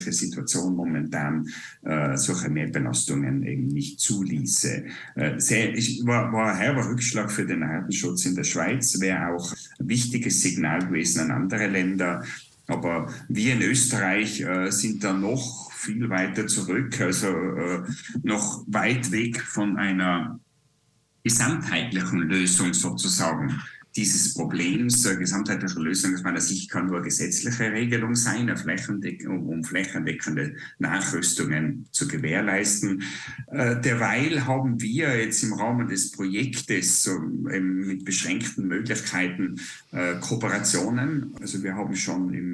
Situation momentan solche Mehrbelastungen eben nicht zuließe. War ein herber Rückschlag für den Artenschutz in der Schweiz, wäre auch ein wichtiges Signal gewesen an andere Länder. Aber wir in Österreich sind da noch viel weiter zurück, also noch weit weg von einer gesamtheitlichen Lösung sozusagen dieses Problems. Gesamtheitliche Lösung aus meiner Sicht kann nur gesetzliche Regelung sein, um flächendeckende Nachrüstungen zu gewährleisten. Derweil haben wir jetzt im Rahmen des Projektes mit beschränkten Möglichkeiten Kooperationen. Also wir haben schon in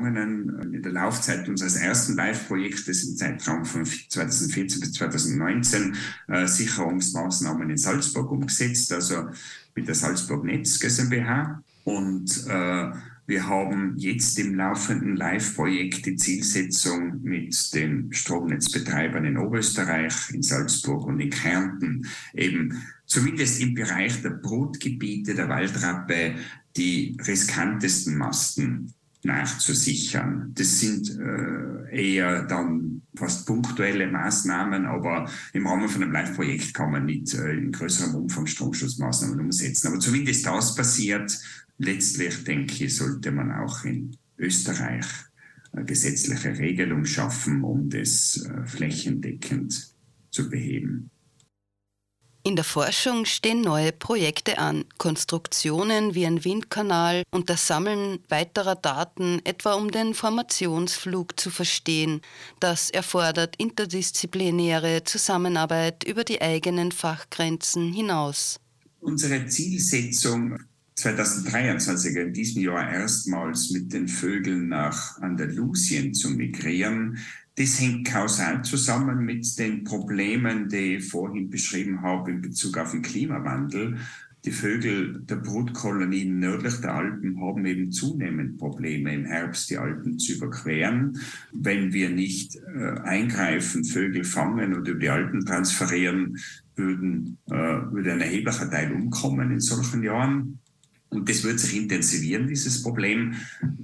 der Laufzeit unseres ersten Live-Projektes im Zeitraum von 2014 bis 2019 Sicherungsmaßnahmen in Salzburg umgesetzt, also mit der Salzburg Netz GmbH. Und wir haben jetzt im laufenden Live-Projekt die Zielsetzung mit den Stromnetzbetreibern in Oberösterreich, in Salzburg und in Kärnten eben zumindest im Bereich der Brutgebiete der Waldrappe die riskantesten Masten nachzusichern. Das sind eher dann fast punktuelle Maßnahmen, aber im Rahmen von einem Live-Projekt kann man nicht in größerem Umfang Stromschutzmaßnahmen umsetzen. Aber zumindest das passiert. Letztlich, denke ich, sollte man auch in Österreich eine gesetzliche Regelung schaffen, um das flächendeckend zu beheben. In der Forschung stehen neue Projekte an, Konstruktionen wie ein Windkanal und das Sammeln weiterer Daten, etwa um den Formationsflug zu verstehen. Das erfordert interdisziplinäre Zusammenarbeit über die eigenen Fachgrenzen hinaus. Unsere Zielsetzung 2023, in diesem Jahr erstmals mit den Vögeln nach Andalusien zu migrieren, das hängt kausal zusammen mit den Problemen, die ich vorhin beschrieben habe in Bezug auf den Klimawandel. Die Vögel der Brutkolonien nördlich der Alpen haben eben zunehmend Probleme, im Herbst die Alpen zu überqueren. Wenn wir nicht eingreifen, Vögel fangen und über die Alpen transferieren, würde ein erheblicher Teil umkommen in solchen Jahren. Und das wird sich intensivieren, dieses Problem.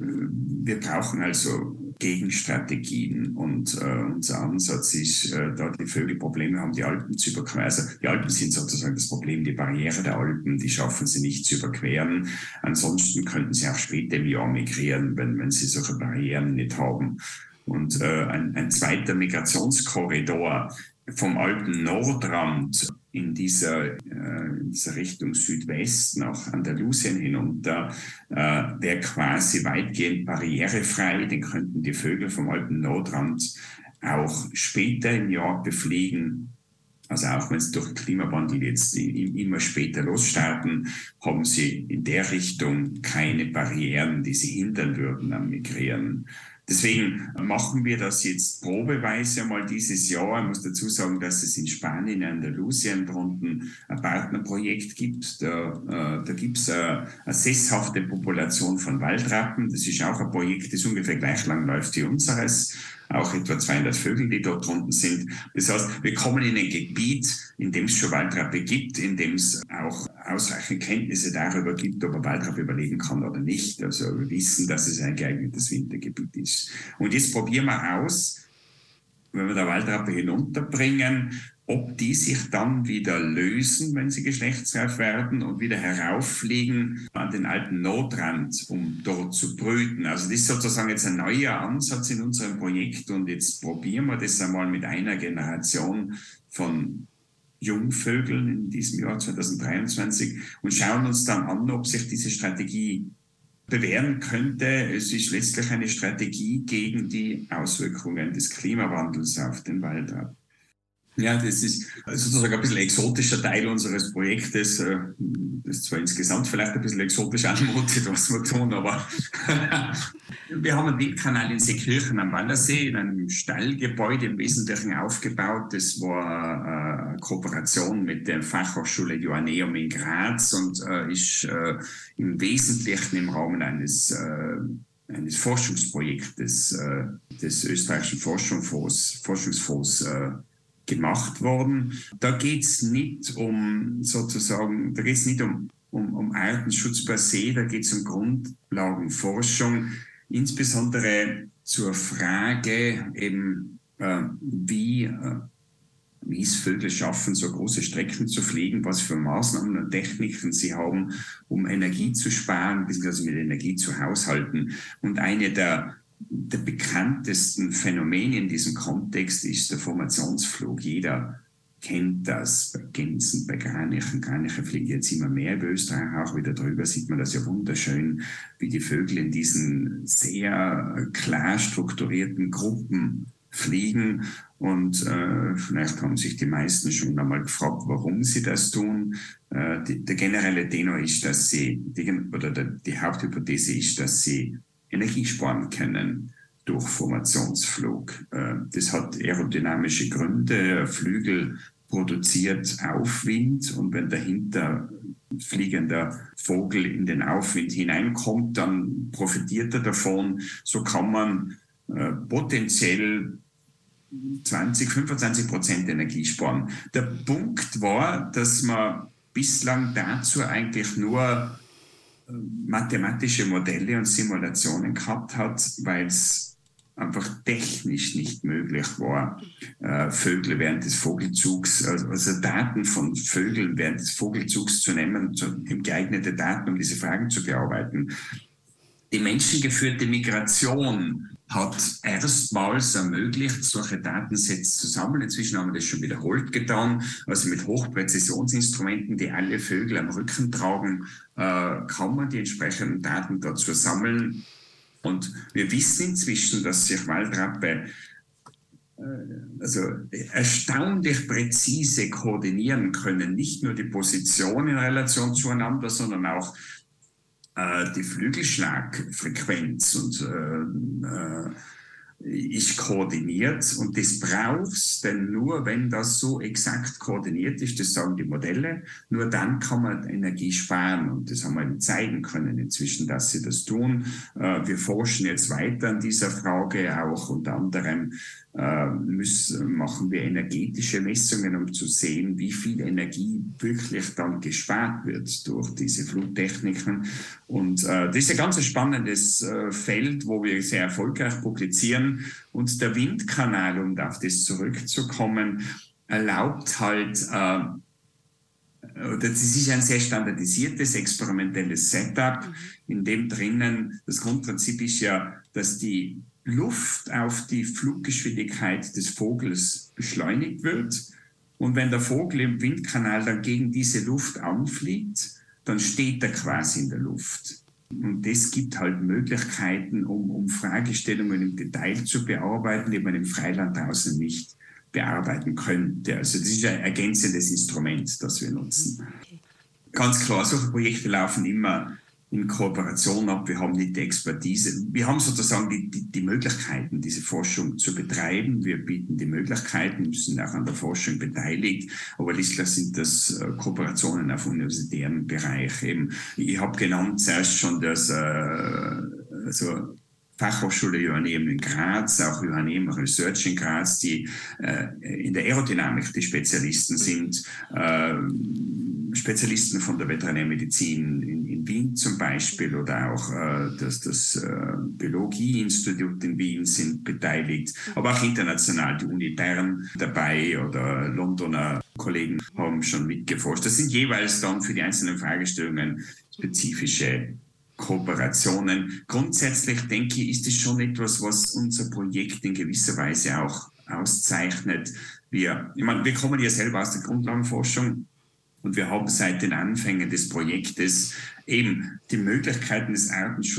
Wir brauchen also Gegenstrategien und unser Ansatz ist, da die Vögel Probleme haben, die Alpen zu überqueren. Also die Alpen sind sozusagen das Problem, die Barriere der Alpen, die schaffen sie nicht zu überqueren. Ansonsten könnten sie auch später im Jahr migrieren, wenn sie solche Barrieren nicht haben. Und ein zweiter Migrationskorridor vom Alpen-Nordrand in dieser Richtung Südwest nach Andalusien hinunter, wäre quasi weitgehend barrierefrei. Den könnten die Vögel vom Alpen-Nordrand auch später im Jahr befliegen. Also auch wenn es durch den Klimawandel jetzt immer später losstarten, haben sie in der Richtung keine Barrieren, die sie hindern würden am Migrieren. Deswegen machen wir das jetzt probeweise mal dieses Jahr. Ich muss dazu sagen, dass es in Spanien, in Andalusien drunten ein Partnerprojekt gibt. Da gibt es eine sesshafte Population von Waldrappen. Das ist auch ein Projekt, das ungefähr gleich lang läuft wie unseres. Auch etwa 200 Vögel, die dort drunten sind. Das heißt, wir kommen in ein Gebiet, in dem es schon Waldrappe gibt, in dem es auch ausreichend Kenntnisse darüber gibt, ob eine Waldrappe überleben kann oder nicht. Also wir wissen, dass es ein geeignetes Wintergebiet ist. Und jetzt probieren wir aus, wenn wir der Waldrappe hinunterbringen, ob die sich dann wieder lösen, wenn sie geschlechtsreif werden und wieder herauffliegen an den alten Nordrand, um dort zu brüten. Also das ist sozusagen jetzt ein neuer Ansatz in unserem Projekt und jetzt probieren wir das einmal mit einer Generation von Jungvögeln in diesem Jahr 2023 und schauen uns dann an, ob sich diese Strategie bewähren könnte. Es ist letztlich eine Strategie gegen die Auswirkungen des Klimawandels auf den Waldrapp. Ja, das ist sozusagen ein bisschen exotischer Teil unseres Projektes, das zwar insgesamt vielleicht ein bisschen exotisch anmutet, was wir tun, aber wir haben einen Windkanal in Seekirchen am Wallersee in einem Stallgebäude im Wesentlichen aufgebaut. Das war eine Kooperation mit der Fachhochschule Joanneum in Graz und ist im Wesentlichen im Rahmen eines Forschungsprojektes des österreichischen Forschungsfonds gemacht worden. Da geht es nicht um Artenschutz per se, da geht es um Grundlagenforschung, insbesondere zur Frage eben, wie es Vögel schaffen, so große Strecken zu fliegen, was für Maßnahmen und Techniken sie haben, um Energie zu sparen, beziehungsweise mit Energie zu haushalten. Und eine der bekanntesten Phänomene in diesem Kontext ist der Formationsflug. Jeder kennt das bei Gänsen, bei Kranichen. Kraniche fliegen jetzt immer mehr über Österreich, auch wieder drüber sieht man das ja wunderschön, wie die Vögel in diesen sehr klar strukturierten Gruppen fliegen. Und vielleicht haben sich die meisten schon einmal gefragt, warum sie das tun. Der generelle Tenor ist, dass die Haupthypothese ist, dass sie Energie sparen können durch Formationsflug. Das hat aerodynamische Gründe. Flügel produziert Aufwind und wenn dahinter fliegender Vogel in den Aufwind hineinkommt, dann profitiert er davon. So kann man potenziell 20-25% Energie sparen. Der Punkt war, dass man bislang dazu eigentlich nur mathematische Modelle und Simulationen gehabt hat, weil es einfach technisch nicht möglich war, Vögel während des Vogelzugs, also Daten von Vögeln während des Vogelzugs zu nehmen, geeignete Daten, um diese Fragen zu bearbeiten. Die menschengeführte Migration hat erstmals ermöglicht, solche Datensätze zu sammeln. Inzwischen haben wir das schon wiederholt getan. Also mit Hochpräzisionsinstrumenten, die alle Vögel am Rücken tragen, kann man die entsprechenden Daten dazu sammeln. Und wir wissen inzwischen, dass sich Waldrappe erstaunlich präzise koordinieren können. Nicht nur die Position in Relation zueinander, sondern auch die Flügelschlagfrequenz und ist koordiniert und das brauchst, denn nur wenn das so exakt koordiniert ist, das sagen die Modelle, nur dann kann man Energie sparen und das haben wir eben zeigen können inzwischen, dass sie das tun. Wir forschen jetzt weiter an dieser Frage, auch unter anderem machen wir energetische Messungen, um zu sehen, wie viel Energie wirklich dann gespart wird durch diese Flugtechniken. Und das ist ein ganz spannendes Feld, wo wir sehr erfolgreich publizieren. Und der Windkanal, um auf das zurückzukommen, erlaubt halt, das ist ein sehr standardisiertes, experimentelles Setup, in dem drinnen, das Grundprinzip ist ja, dass die Luft auf die Fluggeschwindigkeit des Vogels beschleunigt wird. Und wenn der Vogel im Windkanal dann gegen diese Luft anfliegt, dann steht er quasi in der Luft. Und das gibt halt Möglichkeiten, um Fragestellungen im Detail zu bearbeiten, die man im Freiland draußen nicht bearbeiten könnte. Also das ist ein ergänzendes Instrument, das wir nutzen. Ganz klar, solche Projekte laufen immer in Kooperation ab. Wir haben nicht die Expertise. Wir haben sozusagen die Möglichkeiten, diese Forschung zu betreiben. Wir bieten die Möglichkeiten, sind auch an der Forschung beteiligt. Aber letztlich sind das Kooperationen auf universitären Bereich. Eben, ich habe genannt zuerst schon das Fachhochschule Johanneum in Graz, auch Johanneum Research in Graz, die in der Aerodynamik die Spezialisten sind, Spezialisten von der Veterinärmedizin in Wien zum Beispiel oder auch das Biologieinstitut in Wien sind beteiligt, aber auch international die Uni Bern dabei oder Londoner Kollegen haben schon mitgeforscht. Das sind jeweils dann für die einzelnen Fragestellungen spezifische Kooperationen. Grundsätzlich denke ich, ist es schon etwas, was unser Projekt in gewisser Weise auch auszeichnet. Wir kommen ja selber aus der Grundlagenforschung und wir haben seit den Anfängen des Projektes eben die Möglichkeiten des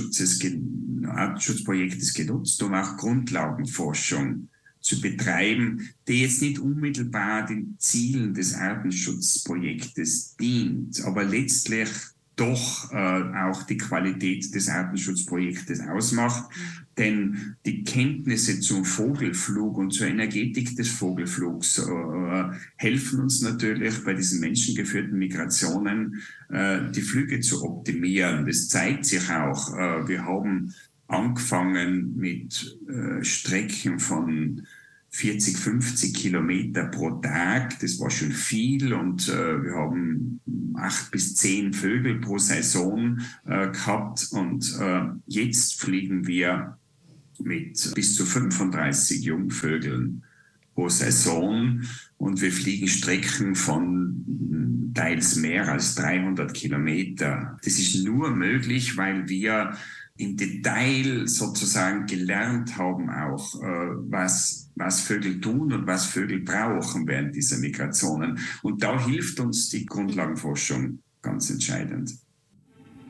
Artenschutzprojektes genutzt, um auch Grundlagenforschung zu betreiben, die jetzt nicht unmittelbar den Zielen des Artenschutzprojektes dient, aber letztlich doch auch die Qualität des Artenschutzprojektes ausmacht. Denn die Kenntnisse zum Vogelflug und zur Energetik des Vogelflugs helfen uns natürlich bei diesen menschengeführten Migrationen, die Flüge zu optimieren. Das zeigt sich auch. Wir haben angefangen mit Strecken von 40, 50 Kilometer pro Tag, das war schon viel und wir haben 8 bis 10 Vögel pro Saison gehabt und jetzt fliegen wir mit bis zu 35 Jungvögeln pro Saison und wir fliegen Strecken von teils mehr als 300 Kilometer. Das ist nur möglich, weil wir im Detail sozusagen gelernt haben auch, was Vögel tun und was Vögel brauchen während dieser Migrationen. Und da hilft uns die Grundlagenforschung ganz entscheidend.